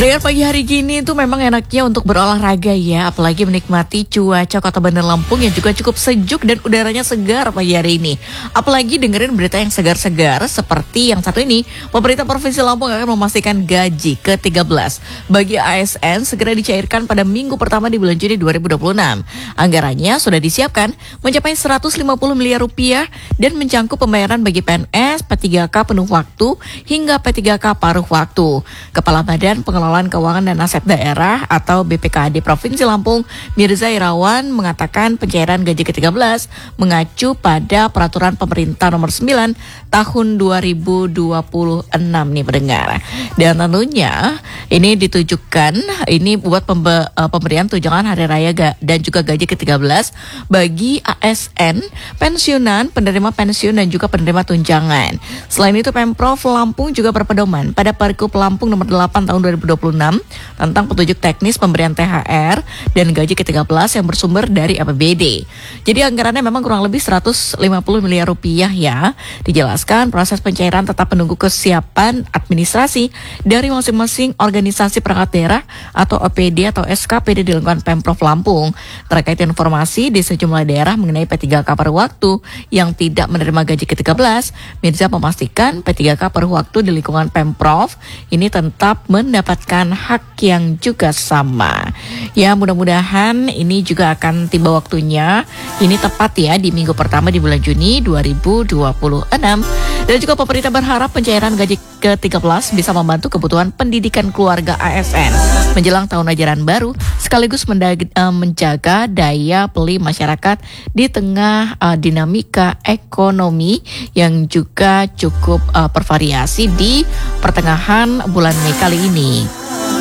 Pada pagi hari gini tuh memang enaknya untuk berolahraga ya, apalagi menikmati cuaca Kota Bandar Lampung yang juga cukup sejuk dan udaranya segar pagi hari ini. Apalagi dengerin berita yang segar-segar seperti yang satu ini, pemerintah Provinsi Lampung akan memastikan gaji ke-13 bagi ASN segera dicairkan pada minggu pertama di bulan Juni 2026. Anggarannya sudah disiapkan mencapai 150 miliar rupiah dan mencangkup pembayaran bagi PNS, P3K penuh waktu hingga P3K paruh waktu. Kepala Badan Pengelolaan Keuangan dan Aset Daerah atau BPKAD Provinsi Lampung, Mirza Irawan, mengatakan pencairan gaji ke-13 mengacu pada Peraturan Pemerintah Nomor 9 Tahun 2026 nih pendengar. Dan tentunya ini ditujukan ini buat pemberian tunjangan hari raya dan juga gaji ke-13 bagi ASN, pensiunan, penerima pensiun dan juga penerima tunjangan. Selain itu Pemprov Lampung juga berpedoman pada Pergub Lampung Nomor 8 Tahun 2026 tentang petunjuk teknis pemberian THR dan gaji ke-13 yang bersumber dari APBD. Jadi anggarannya memang kurang lebih 150 miliar rupiah ya. Dijelaskan proses pencairan tetap menunggu kesiapan administrasi dari masing-masing organisasi perangkat daerah atau OPD atau SKPD di lingkungan Pemprov Lampung. Terkait informasi di sejumlah daerah mengenai P3K paruh waktu yang tidak menerima gaji ke-13, Mirza memastikan P3K paruh waktu di lingkungan Pemprov ini tetap mendapatkan hak yang juga sama. Ya, mudah-mudahan ini juga akan tiba waktunya. Ini tepat ya di minggu pertama di bulan Juni 2026. Dan juga pemerintah berharap pencairan gaji ke-13 bisa membantu kebutuhan pendidikan keluarga ASN menjelang tahun ajaran baru, sekaligus menjaga daya beli masyarakat di tengah dinamika ekonomi yang juga cukup bervariasi di pertengahan bulan Mei kali ini.